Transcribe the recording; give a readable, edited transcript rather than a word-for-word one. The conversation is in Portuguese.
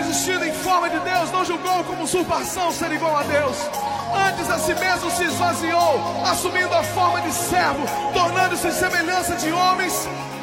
resistindo em forma de Deus, não julgou como usurpação ser igual a Deus. Antes a si mesmo se esvaziou, assumindo a forma de servo, tornando-se em semelhança de homens,